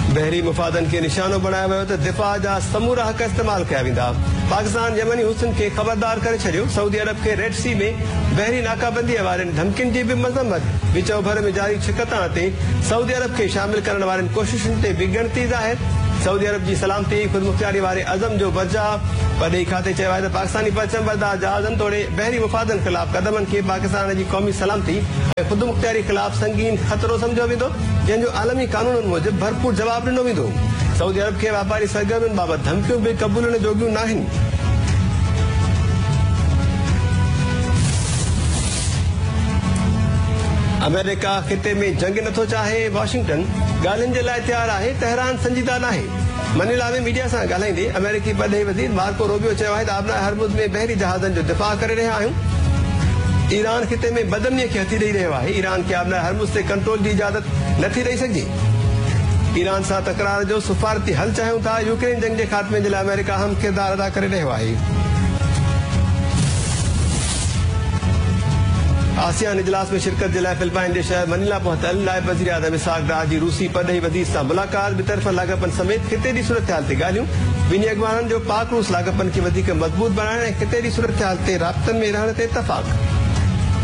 बहरी मुफ़ादन के निशानो बनाया वियो त दिफ़ा जा समूरा हक़ इस्तेमाल कया वेंदा। पाकिस्तान यमनी हुस्न के खबरदार करे छॾियो। सऊदी अरब के रेड सी में बहरी नाकाबंदी वारनि धमकियुनि जी भी मज़म्मत। विचो भर में जारी शिकतां ते सऊदी अरब के शामिल करण वारनि कोशिशुनि ते बिगड़ती ज़ाहिर। सऊदी अरब की सलामती खुदमुख्तियारी वारे अज़म जो बचा वॾे खाते चयो आहे त पाकिस्तानी परचम बरदार जहाज़नि तोड़े बहरी मुफ़ादन ख़िलाफ़ कदमनि खे पाकिस्तान की क़ौमी सलामती ऐं खुदमुख्तियारी ख़िलाफ़ संगीन ख़तरो सम्झो वेंदो, जंहिंजो आलमी कानूननि मूजिबि भरपूर जवाब ॾिनो वेंदो। सऊदी अरब के वापारी सरगर्मियुनि बाबति धमकियूं भी क़बूलण जोगियूं नाहिनि। अमेरिका खिते में जंग नथो चाहे। वॉशिंगटन ॻाल्हियुनि जे लाइ तयार आहे। तेहरान संजीदा नाहे। मनीला में मीडिया सां ॻाल्हाईंदे अमेरिकी परॾेही वज़ीर मार्को रूबियो चयो आहे त आबना हरमुज़ में बहरी जहाज़नि जो दिफ़ा करे रहिया आहियूं। ईरान खिते में बदमनीअ खे हथी ॾेई रहियो आहे। ईरान खे आबना हरमुज़ ते कंट्रोल जी इजाज़त नथी ॾेई सघिजे। ईरान सां तकरार जो सफ़ारती हल चाहियूं था। यूक्रेन जंग जे ख़ात्मे जे लाइ अमेरिका अहम किरदार अदा करे रहियो आहे। आसियान इजलास में शिरकत के लिए फिलिपाइन के शहर मनीला पहुंचल नायब वज़ीर आज़म इसहाक डार की रूसी परॾेही वज़ीर से मुलाकात। बितरफ़ा लाॻापन समेत खिते की सूरत हाल से ॻाल्हियूं। ॿिन्ही अॻवाननि जो पाक रूस लाॻापन खे वधीक मज़बूत बनाइण ऐं खिते की सूरत हाल ते राब्तनि में रहण ते इतफ़ाक़।